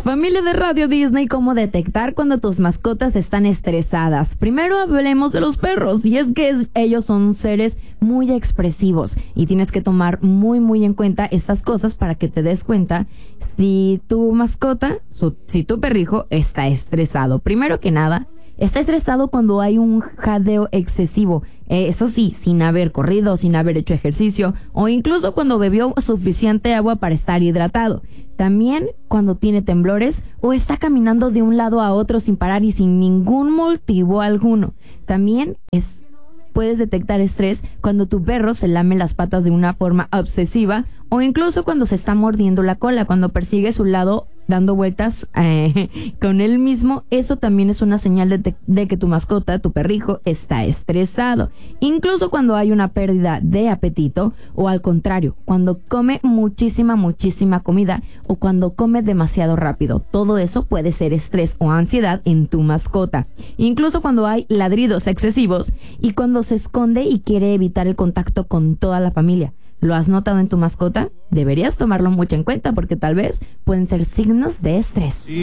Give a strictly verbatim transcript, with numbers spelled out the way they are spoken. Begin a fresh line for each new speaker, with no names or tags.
Familia de Radio Disney, ¿cómo detectar cuando tus mascotas están estresadas? Primero hablemos de los perros, y es que es, ellos son seres muy expresivos y tienes que tomar muy muy en cuenta estas cosas para que te des cuenta si tu mascota, su, si tu perrijo está estresado. Primero que nada, está estresado cuando hay un jadeo excesivo. Eh, eso sí, sin haber corrido, sin haber hecho ejercicio o incluso cuando bebió suficiente agua para estar hidratado. También cuando tiene temblores o está caminando de un lado a otro sin parar y sin ningún motivo alguno. También es, puedes detectar estrés cuando tu perro se lame las patas de una forma obsesiva o incluso cuando se está mordiendo la cola, cuando persigue su lado dando vueltas eh, con él mismo. Eso también es una señal de, te, de que tu mascota, tu perrijo, está estresado. Incluso cuando hay una pérdida de apetito o al contrario, cuando come muchísima, muchísima comida o cuando come demasiado rápido. Todo eso puede ser estrés o ansiedad en tu mascota. Incluso cuando hay ladridos excesivos y cuando se esconde y quiere evitar el contacto con toda la familia. ¿Lo has notado en tu mascota? Deberías tomarlo mucho en cuenta porque tal vez pueden ser signos de estrés.